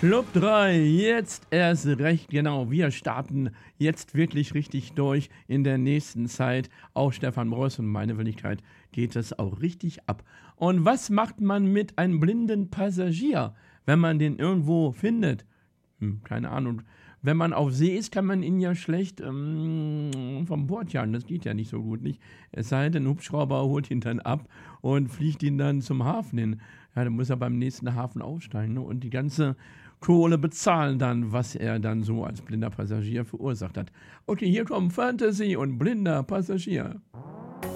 Club 3, jetzt erst recht, genau. Wir starten jetzt wirklich richtig durch in der nächsten Zeit. Auch Stefan Breuß und meine Willigkeit geht es auch richtig ab. Und was macht man mit einem blinden Passagier, wenn man den irgendwo findet? Keine Ahnung. Wenn man auf See ist, kann man ihn ja schlecht vom Bord jagen. Das geht ja nicht so gut, nicht? Es sei denn, ein Hubschrauber holt ihn dann ab und fliegt ihn dann zum Hafen hin. Ja, dann muss er beim nächsten Hafen aussteigen, ne? Und die ganze Kohle bezahlen dann, was er dann so als blinder Passagier verursacht hat. Okay, hier kommen Fantasy und blinder Passagier.